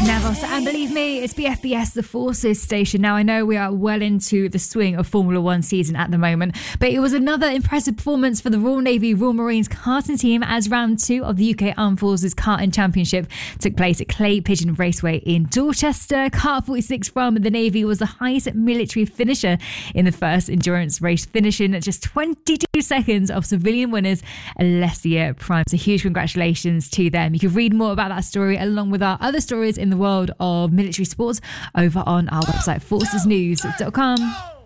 Navos, and believe me, it's BFBS, the Forces station. Now, I know we are well into the swing of Formula One season at the moment, but it was another impressive performance for the Royal Navy Royal Marines karting team as round 2 of the UK Armed Forces Karting Championship took place at Clay Pigeon Raceway in Dorchester. Kart 46 from the Navy was the highest military finisher in the first endurance race, finishing at just 22 seconds of civilian winners Alessia Prime. So huge congratulations to them. You can read more about that story along with our other stories in the world of military sports over on our website, forcesnews.com.